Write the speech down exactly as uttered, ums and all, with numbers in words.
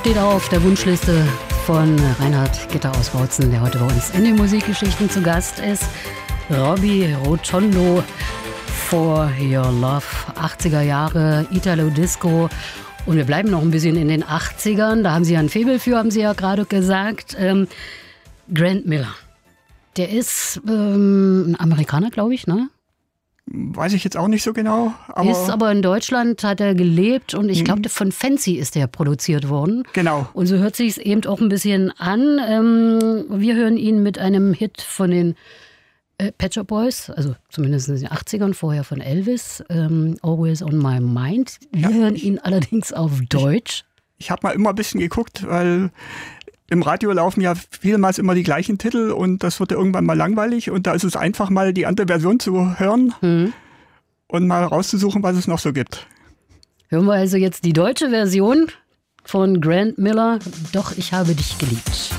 steht auch auf der Wunschliste von Reinhard Gitter aus Bautzen, der heute bei uns in den Musikgeschichten zu Gast ist. Robbie Rotondo, For Your Love, achtziger Jahre, Italo-Disco. Und wir bleiben noch ein bisschen in den achtzigern. Da haben Sie ja ein Faible für, haben Sie ja gerade gesagt. Ähm, Grant Miller. Der ist ähm, ein Amerikaner, glaube ich, ne? Weiß ich jetzt auch nicht so genau. Aber ist aber in Deutschland, hat er gelebt und ich glaube, von Fancy ist der produziert worden. Genau. Und so hört sich es eben auch ein bisschen an. Ähm, wir hören ihn mit einem Hit von den äh, Pet Shop Boys, also zumindest in den achtzigern, vorher von Elvis, ähm, Always on My Mind. Wir ja, hören ihn allerdings auf Deutsch. Ich, ich habe mal immer ein bisschen geguckt, weil im Radio laufen ja vielmals immer die gleichen Titel und das wird ja irgendwann mal langweilig und da ist es einfach mal die andere Version zu hören mhm. und mal rauszusuchen, was es noch so gibt. Hören wir also jetzt die deutsche Version von Grant Miller, Doch ich habe dich geliebt.